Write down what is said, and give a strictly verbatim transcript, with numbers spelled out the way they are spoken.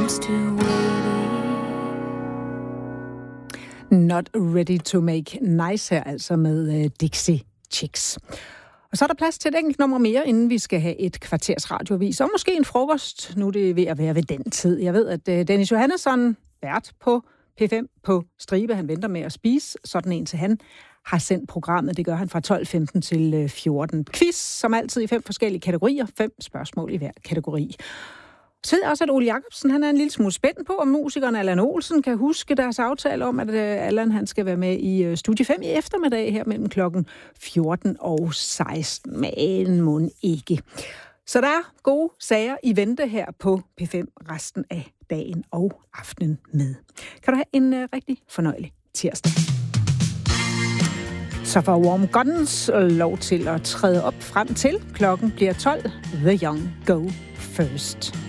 still waiting. Not ready to make nice her, altså med uh, Dixie Chicks. Og så er der plads til et enkelt nummer mere, inden vi skal have et kvarters radioavis. Og måske en frokost. Nu er det ved at være ved den tid. Jeg ved, at uh, Dennis Johannesson, vært på P fem på Stribe, han venter med at spise. Sådan en til han har sendt programmet. Det gør han fra tolv femten til fjorten. Quiz, som altid i fem forskellige kategorier. Fem spørgsmål i hver kategori. Så ved jeg også, at Ole Jacobsen, han er en lille smule spændt på, om musikeren Allan Olsen kan huske deres aftale om, at Allan han skal være med i Studie fem i eftermiddag her mellem klokken fjorten og seksten. Men må ikke. Så der er gode sager i vente her på P fem resten af dagen og aftenen med. Kan du have en uh, rigtig fornøjelig tirsdag. Så får Warm Guns lov til at træde op frem til klokken bliver tolv. The Young Go First.